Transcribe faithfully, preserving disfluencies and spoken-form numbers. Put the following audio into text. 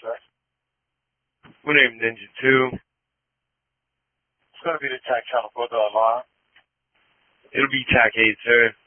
sir? My name Ninja two. It's going to be the Tac California alarm. It'll be Tac eight, sir.